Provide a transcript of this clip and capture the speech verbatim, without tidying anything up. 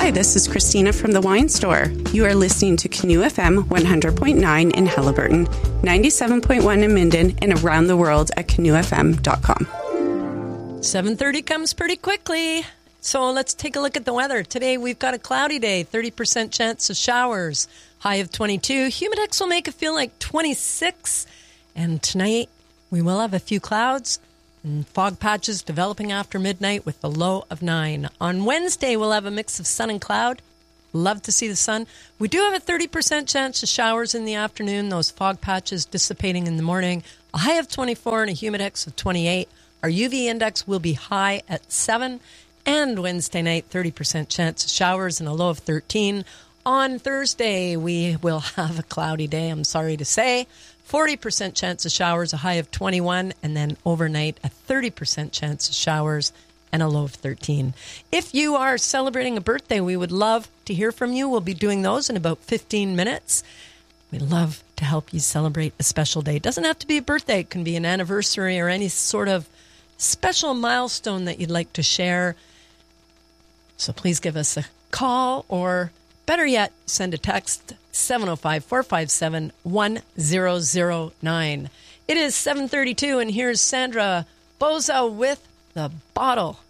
Hi, this is Christina from the Wine Store. You are listening to Canoe F M one hundred point nine in Haliburton, ninety-seven point one in Minden, and around the world at canoe f m dot com. seven thirty comes pretty quickly. So let's take a look at the weather. Today we've got a cloudy day, thirty percent chance of showers, high of twenty-two. Humidex will make it feel like twenty-six. And tonight we will have a few clouds and fog patches developing after midnight with a low of nine. On Wednesday, we'll have a mix of sun and cloud. Love to see the sun. We do have a thirty percent chance of showers in the afternoon, those fog patches dissipating in the morning. A high of twenty-four and a humidex of twenty-eight. Our U V index will be high at seven. And Wednesday night, thirty percent chance of showers and a low of thirteen. On Thursday, we will have a cloudy day, I'm sorry to say. forty percent chance of showers, a high of twenty-one, and then overnight a thirty percent chance of showers and a low of thirteen. If you are celebrating a birthday, we would love to hear from you. We'll be doing those in about fifteen minutes. We'd love to help you celebrate a special day. It doesn't have to be a birthday. It can be an anniversary or any sort of special milestone that you'd like to share. So please give us a call, or better yet, send a text, seven oh five, four five seven, one zero zero nine. It is seven thirty-two, and here's Sandra Boza with The Bottle.